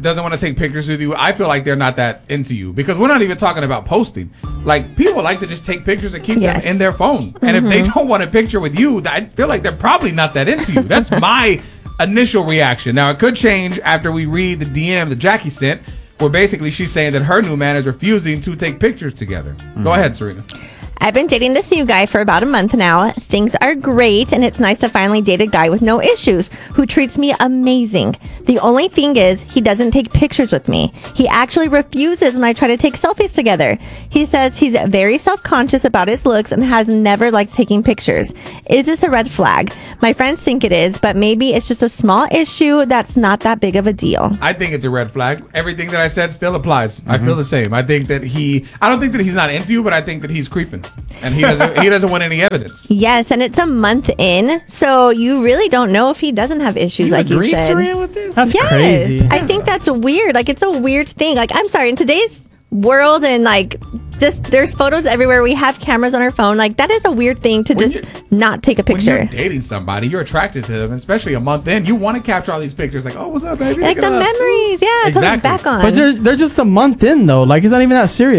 doesn't want to take pictures with you, I feel like they're not that into you, because we're not even talking about posting. Like, people like to just take pictures and keep them in their phone. And if they don't want a picture with you, I feel like they're probably not that into you. That's my initial reaction. Now, it could change after we read the DM that Jackie sent, where basically she's saying that her new man is refusing to take pictures together. Go ahead, Serena. I've been dating this new guy for about a month now. Things are great, and it's nice to finally date a guy with no issues who treats me amazing. The only thing is, he doesn't take pictures with me. He actually refuses when I try to take selfies together. He says he's very self-conscious about his looks and has never liked taking pictures. Is this a red flag? My friends think it is, but maybe it's just a small issue that's not that big of a deal. I think it's a red flag. Everything that I said still applies. I feel the same. I think that I don't think that he's not into you, but I think that he's creeping. And he doesn't want any evidence. Yes, and it's a month in, so you really don't know if he doesn't have issues, like you said. Serena, with this? That's crazy. I think that's weird. Like, it's a weird thing. Like, I'm sorry, in today's world and like just there's photos everywhere, we have cameras on our phone, like that is a weird thing to just not take a picture. When you're dating somebody, you're attracted to them, especially a month in, you want to capture all these pictures, like, oh, what's up, baby? Like the memories, to look back on. But they're just a month in though, like it's not even that serious.